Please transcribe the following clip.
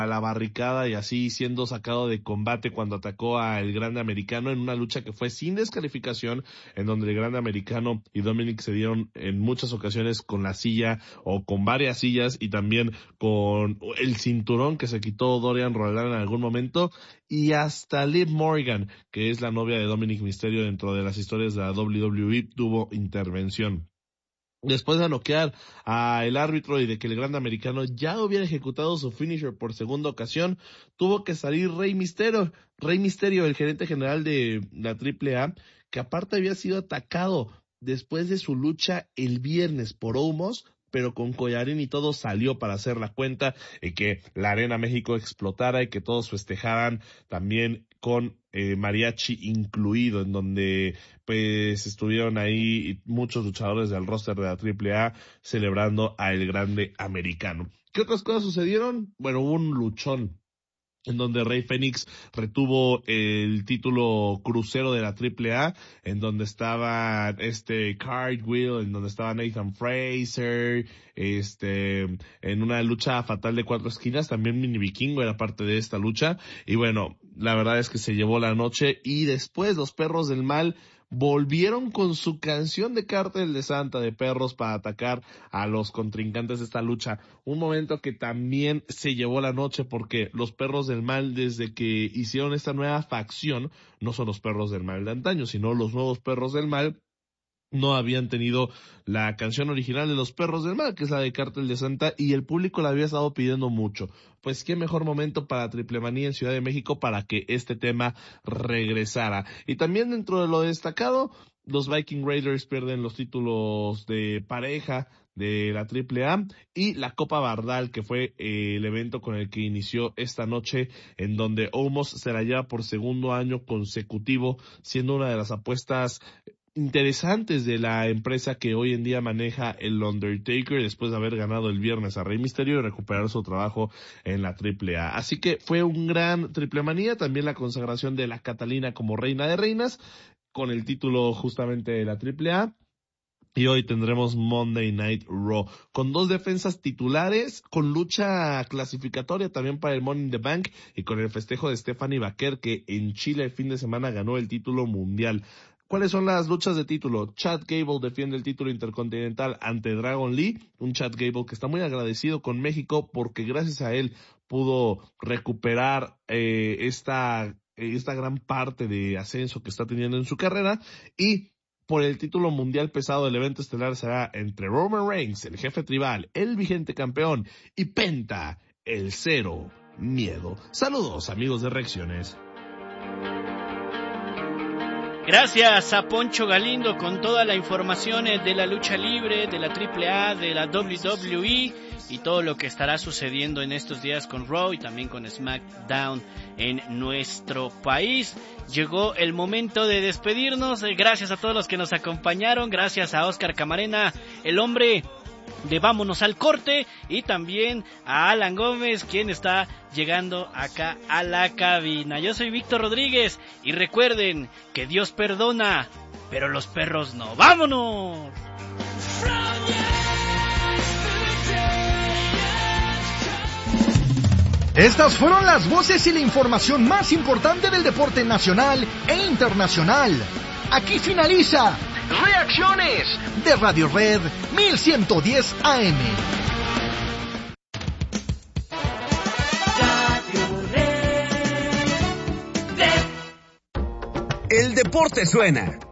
a la barricada y así siendo sacado de combate cuando atacó al Grande Americano en una lucha que fue sin descalificación, en donde el Grande Americano y Dominic se dieron en muchas ocasiones con la silla o con varias sillas y también con el cinturón que se quitó Dorian Roldan en algún momento, y hasta Liv Morgan, que es la novia de Dominic Mysterio dentro de las historias de la WWE, tuvo intervención. Después de noquear al árbitro y de que el Grande Americano ya hubiera ejecutado su finisher por segunda ocasión, tuvo que salir Rey Mysterio, el gerente general de la AAA, que aparte había sido atacado después de su lucha el viernes por Omos, pero con collarín y todo salió para hacer la cuenta y que la Arena México explotara y que todos festejaran también con mariachi incluido, en donde pues estuvieron ahí muchos luchadores del roster de la AAA celebrando a el Grande Americano. ¿Qué otras cosas sucedieron? Bueno, hubo un luchón en donde Rey Fénix retuvo el título crucero de la AAA, en donde estaba Cartwheel, en donde estaba Nathan Fraser, en una lucha fatal de 4 esquinas, también Mini Vikingo era parte de esta lucha, y bueno, la verdad es que se llevó la noche, y después los Perros del Mal volvieron con su canción de Cártel de Santa de Perros para atacar a los contrincantes de esta lucha. Un momento que también se llevó la noche porque los Perros del Mal, desde que hicieron esta nueva facción, no son los Perros del Mal de antaño, sino los nuevos Perros del Mal, no habían tenido la canción original de los Perros del Mal, que es la de Cártel de Santa, y el público la había estado pidiendo mucho. Pues qué mejor momento para Triplemanía en Ciudad de México para que este tema regresara. Y también dentro de lo destacado, los Viking Raiders pierden los títulos de pareja de la AAA y la Copa Bardal, que fue el evento con el que inició esta noche, en donde Omos se la lleva por segundo año consecutivo, siendo una de las apuestas interesantes de la empresa que hoy en día maneja el Undertaker, después de haber ganado el viernes a Rey Mysterio y recuperar su trabajo en la AAA. Así que fue un gran Triplemanía, también la consagración de la Catalina como reina de reinas, con el título justamente de la AAA. Y hoy tendremos Monday Night Raw, con 2 defensas titulares, con lucha clasificatoria también para el Money in the Bank, y con el festejo de Stephanie Baker, que en Chile el fin de semana ganó el título mundial. ¿Cuáles son las luchas de título? Chad Gable defiende el título intercontinental ante Dragon Lee, un Chad Gable que está muy agradecido con México porque gracias a él pudo recuperar esta gran parte de ascenso que está teniendo en su carrera. Y por el título mundial pesado del evento estelar será entre Roman Reigns, el jefe tribal, el vigente campeón, y Penta, el Cero Miedo. Saludos, amigos de Reacciones. Gracias a Poncho Galindo con toda la información de la lucha libre, de la AAA, de la WWE y todo lo que estará sucediendo en estos días con Raw y también con SmackDown en nuestro país. Llegó el momento de despedirnos. Gracias a todos los que nos acompañaron. Gracias a Oscar Camarena, el hombre de Vámonos al Corte, y también a Alan Gómez, quien está llegando acá a la cabina. Yo soy Víctor Rodríguez y recuerden que Dios perdona, pero los perros no. ¡Vámonos! Estas fueron las voces y la información más importante del deporte nacional e internacional. Aquí finaliza Reacciones de Radio Red 1110 AM. El deporte suena.